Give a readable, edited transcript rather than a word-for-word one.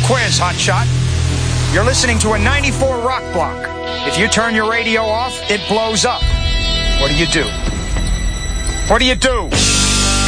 quiz, hotshot. You're listening to a 94 rock block. If you turn your radio off, it blows up. What do you do? What do you do?